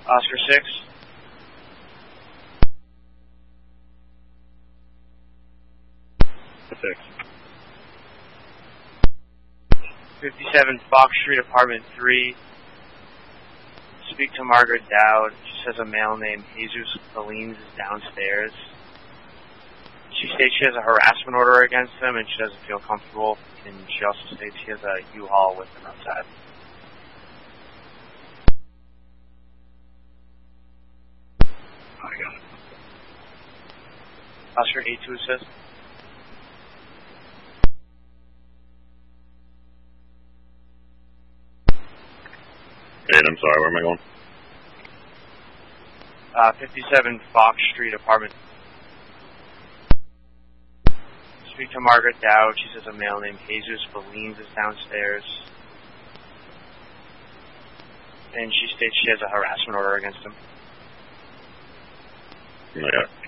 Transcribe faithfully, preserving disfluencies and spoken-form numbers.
Oscar six. Six. fifty-seven Fox Street, apartment three. Speak to Margaret Dowd. She says a male named Jesus Valines is downstairs. She states she has a harassment order against him and she doesn't feel comfortable. And she also states she has a U-Haul with him outside. I got it. Oscar eight to assist. Eight, I'm sorry, where am I going? Uh, fifty-seven Fox Street, apartment. Speak to Margaret Dowd. She says a male named Jesus Valines is downstairs. And she states she has a harassment order against him. Yeah.